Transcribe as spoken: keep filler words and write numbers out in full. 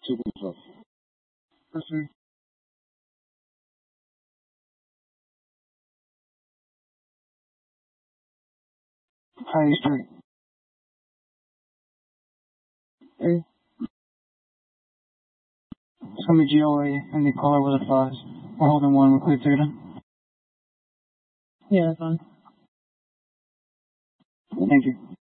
Super tough. Person. Highly straight. Hey. It's gonna be G O A and the caller with a five. We're holding one, we're clear theta. Yeah, that's fine. Thank you.